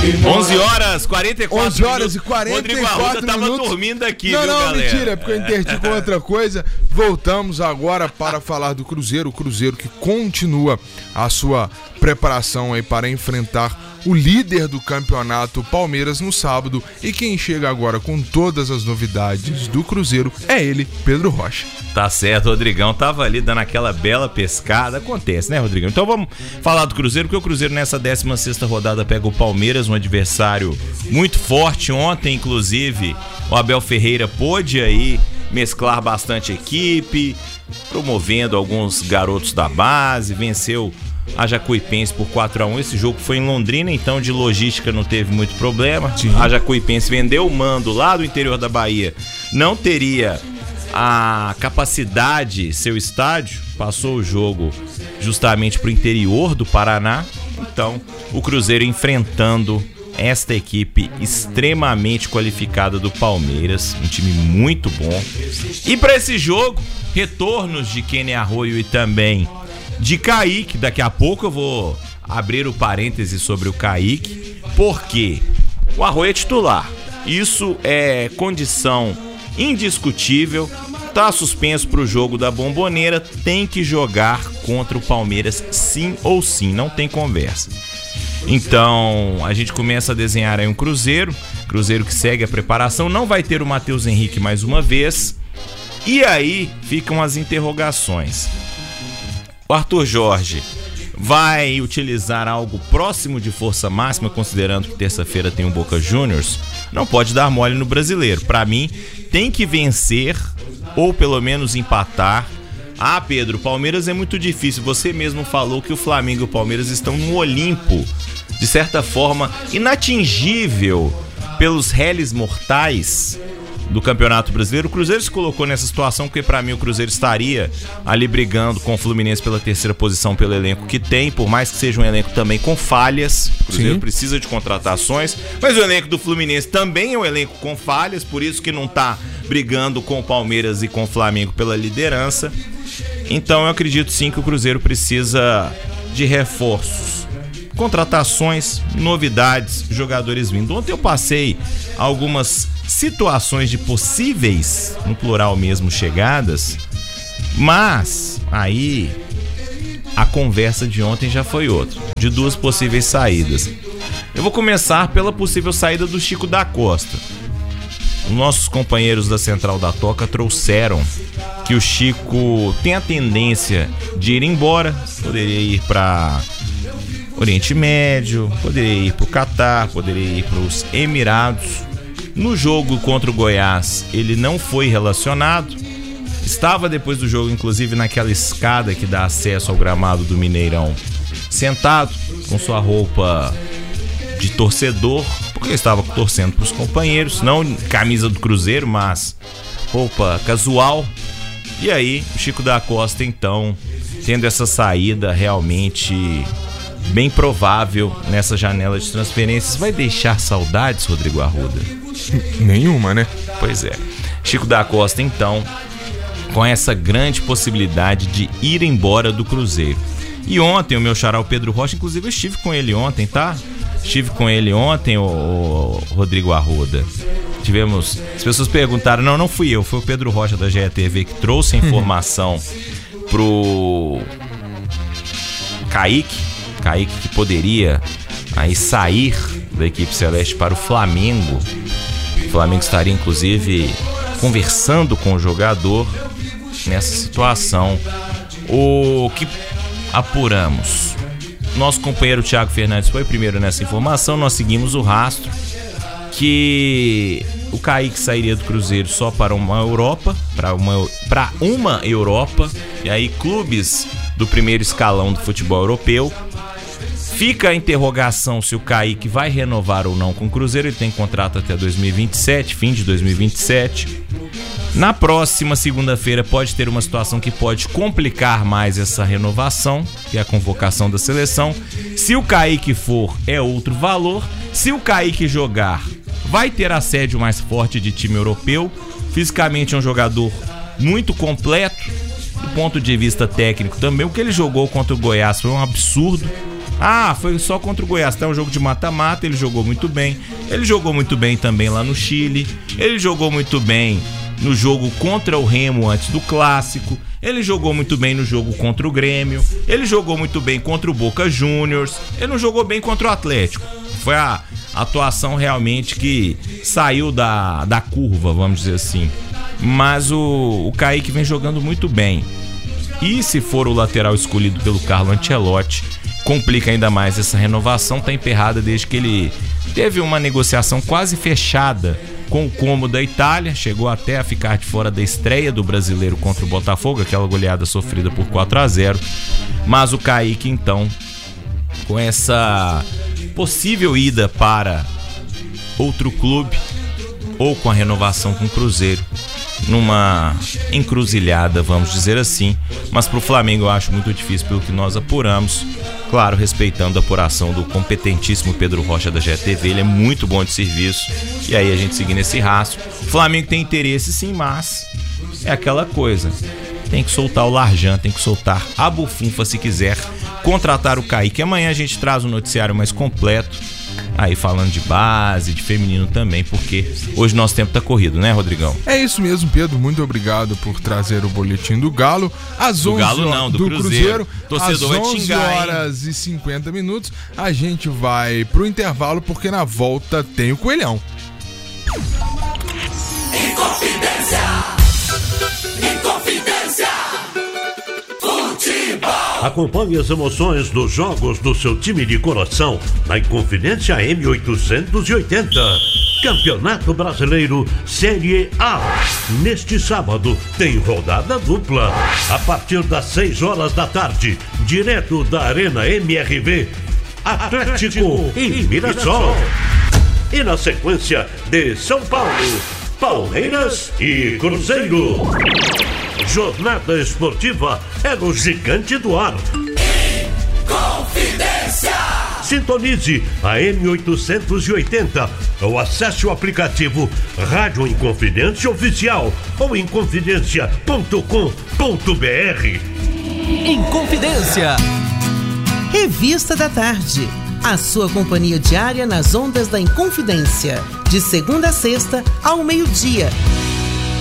11 horas e 44 Rodrigo Arruda tava minutos. dormindo aqui, não, viu, não, galera? mentira, é porque eu interti com outra coisa. Voltamos agora para falar do Cruzeiro. O Cruzeiro que continua a sua preparação aí para enfrentar o líder do campeonato, Palmeiras, no sábado. E quem chega agora com todas as novidades do Cruzeiro é ele, Pedro Rocha. Tá certo, o Rodrigão tava ali dando aquela bela pescada. Acontece, né, Rodrigão? Então vamos falar do Cruzeiro, porque o Cruzeiro nessa 16ª rodada pega o Palmeiras, um adversário muito forte. Ontem, inclusive, o Abel Ferreira pôde aí mesclar bastante equipe, promovendo alguns garotos da base, venceu a Jacuipense por 4-1. Esse jogo foi em Londrina, então de logística não teve muito problema. Sim. A Jacuipense vendeu o mando lá do interior da Bahia, não teria a capacidade, seu estádio, passou o jogo justamente para o interior do Paraná. Então o Cruzeiro enfrentando esta equipe extremamente qualificada do Palmeiras, um time muito bom. E para esse jogo, retornos de Kenny Arroio e também de Kaique. Daqui a pouco eu vou abrir o parêntese sobre o Kaique, porque o Arroio é titular. Isso é condição indiscutível. Tá suspenso para o jogo da Bomboneira, tem que jogar contra o Palmeiras sim ou sim, não tem conversa. Então a gente começa a desenhar aí um Cruzeiro que segue a preparação, não vai ter o Matheus Henrique mais uma vez. E aí ficam as interrogações. O Arthur Jorge vai utilizar algo próximo de força máxima, considerando que terça-feira tem o Boca Juniors? Não pode dar mole no Brasileiro. Para mim, tem que vencer ou pelo menos empatar. Ah, Pedro, o Palmeiras é muito difícil. Você mesmo falou que o Flamengo e o Palmeiras estão no Olimpo, de certa forma inatingível pelos réis mortais do Campeonato Brasileiro. O Cruzeiro se colocou nessa situação porque para mim o Cruzeiro estaria ali brigando com o Fluminense pela terceira posição pelo elenco que tem, por mais que seja um elenco também com falhas. O Cruzeiro precisa de contratações, mas o elenco do Fluminense também é um elenco com falhas, por isso que não tá brigando com o Palmeiras e com o Flamengo pela liderança. Então eu acredito sim que o Cruzeiro precisa de reforços, contratações, novidades, jogadores vindo. Ontem eu passei algumas situações de possíveis, no plural mesmo, chegadas, mas aí a conversa de ontem já foi outra, de duas possíveis saídas. Eu vou começar pela possível saída do Chico da Costa. Os nossos companheiros da Central da Toca trouxeram que o Chico tem a tendência de ir embora, poderia ir para Oriente Médio, poderia ir para o Catar, poderia ir para os Emirados. No jogo contra o Goiás, ele não foi relacionado. Estava depois do jogo, inclusive, naquela escada que dá acesso ao gramado do Mineirão, sentado com sua roupa de torcedor, porque estava torcendo para os companheiros, não camisa do Cruzeiro, mas roupa casual. E aí, o Chico da Costa, então, tendo essa saída realmente bem provável nessa janela de transferências, vai deixar saudades, Rodrigo Arruda? Nenhuma, né? Pois é. Chico da Costa, então, com essa grande possibilidade de ir embora do Cruzeiro. E ontem, o meu xará, o Pedro Rocha, inclusive eu estive com ele ontem, tá? Estive com ele ontem, o Rodrigo Arruda. Tivemos... As pessoas perguntaram, não fui eu, foi o Pedro Rocha da GETV que trouxe a informação pro Kaique que poderia aí sair da equipe celeste para o Flamengo. O Flamengo estaria inclusive conversando com o jogador nessa situação. O que apuramos? Nosso companheiro Thiago Fernandes foi primeiro nessa informação. Nós seguimos o rastro que o Kaique sairia do Cruzeiro só para uma Europa, para uma Europa, e aí clubes do primeiro escalão do futebol europeu. Fica a interrogação se o Kaique vai renovar ou não com o Cruzeiro. Ele tem contrato até 2027, fim de 2027. Na próxima segunda-feira pode ter uma situação que pode complicar mais essa renovação, que é a convocação da seleção. Se o Kaique for, é outro valor. Se o Kaique jogar, vai ter assédio mais forte de time europeu. Fisicamente é um jogador muito completo, do ponto de vista técnico também. O que ele jogou contra o Goiás foi um absurdo. Foi só contra o Goiás. Tá um jogo de mata-mata, ele jogou muito bem. Ele jogou muito bem também lá no Chile. Ele jogou muito bem no jogo contra o Remo antes do Clássico. Ele jogou muito bem no jogo contra o Grêmio. Ele jogou muito bem contra o Boca Juniors. Ele não jogou bem contra o Atlético. Foi a atuação realmente que saiu da curva, vamos dizer assim. Mas o Kaique vem jogando muito bem. E se for o lateral escolhido pelo Carlo Ancelotti, complica ainda mais. Essa renovação tá emperrada desde que ele teve uma negociação quase fechada com o Como da Itália, chegou até a ficar de fora da estreia do Brasileiro contra o Botafogo, aquela goleada sofrida por 4-0. Mas o Kaique, então, com essa possível ida para outro clube ou com a renovação com o Cruzeiro, numa encruzilhada, vamos dizer assim. Mas pro Flamengo eu acho muito difícil pelo que nós apuramos. Claro, respeitando a apuração do competentíssimo Pedro Rocha da GTV, ele é muito bom de serviço. E aí a gente seguindo esse rastro. O Flamengo tem interesse sim, mas é aquela coisa. Tem que soltar o Larjan, tem que soltar a bufunfa se quiser contratar o Kaique. Amanhã a gente traz um noticiário mais completo, aí falando de base, de feminino também, porque hoje nosso tempo tá corrido, né, Rodrigão? É isso mesmo, Pedro. Muito obrigado por trazer o boletim do Galo. Às 11 horas do Cruzeiro. Torcedor às vai 11 xingar, horas e 50 minutos, a gente vai pro intervalo, porque na volta tem o Coelhão. Inconfidência! Futebol! Acompanhe as emoções dos jogos do seu time de coração na Inconfidência M880. Campeonato Brasileiro Série A. Neste sábado tem rodada dupla. A partir das 6 horas da tarde, direto da Arena MRV, Atlético e Mirassol. E na sequência de São Paulo, Palmeiras e Cruzeiro. Jornada esportiva é no Gigante do Ar. Inconfidência! Sintonize a M880 ou acesse o aplicativo Rádio Inconfidência Oficial ou inconfidencia.com.br. Inconfidência. Revista da Tarde. A sua companhia diária nas ondas da Inconfidência. De segunda a sexta, ao meio-dia.